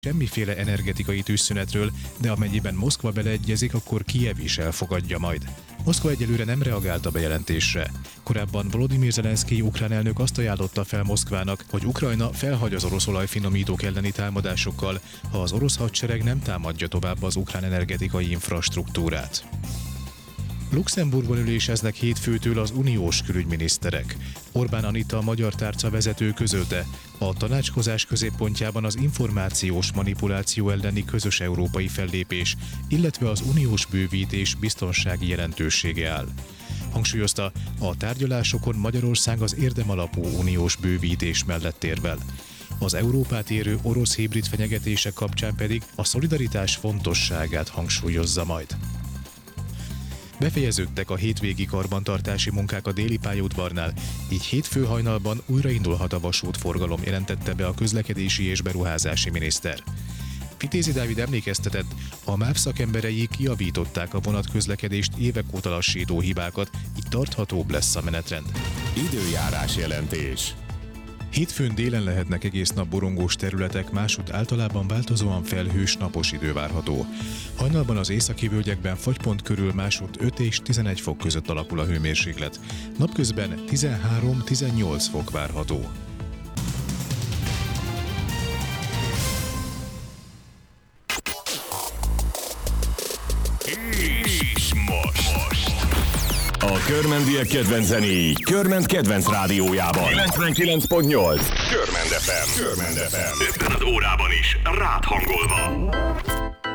semmiféle energetikai tűzszünetről, de amennyiben Moszkva beleegyezik, akkor Kijev is elfogadja majd. Moszkva egyelőre nem reagált a bejelentésre. Korábban Volodymyr Zelenszkij ukrán elnök azt ajánlotta fel Moszkvának, hogy Ukrajna felhagy az orosz olajfinomítók elleni támadásokkal, ha az orosz hadsereg nem támadja tovább az ukrán energetikai infrastruktúrát. Luxemburgban üléseznek hétfőtől az uniós külügyminiszterek. Orbán Anita, a magyar tárca vezető közölte, a tanácskozás középpontjában az információs manipuláció elleni közös európai fellépés, illetve az uniós bővítés biztonsági jelentősége áll. Hangsúlyozta, a tárgyalásokon Magyarország az érdemalapú uniós bővítés mellett érvel. Az Európát érő orosz hibrid fenyegetések kapcsán pedig a szolidaritás fontosságát hangsúlyozza majd. Befejeződtek a hétvégi karbantartási munkák a déli pályaudvarnál, így hétfő hajnalban újraindulhat a vasútforgalom, jelentette be a közlekedési és beruházási miniszter. Vitézi Dávid emlékeztetett, a MÁV szakemberei kijavították a vonatközlekedést évek óta lassító hibákat, így tarthatóbb lesz a menetrend. Időjárás jelentés. Hétfőn délen lehetnek egész nap borongós területek, másutt általában változóan felhős, napos idő várható. Hajnalban az északi völgyekben fagypont körül másutt 5 és 11 fok között alakul a hőmérséklet. Napközben 13-18 fok várható. És most. A körmendiek kedvenc zenéi Körment kedvenc rádiójában. 99.8 Körmend FM. Körmend FM. 50 órában is rád hangolva.